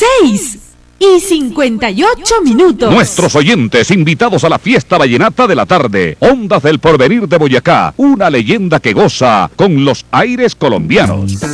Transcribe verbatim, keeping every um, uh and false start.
seis y cincuenta y ocho minutos. Nuestros oyentes invitados a la fiesta vallenata de la tarde. Ondas del Porvenir de Boyacá, una leyenda que goza con los aires colombianos.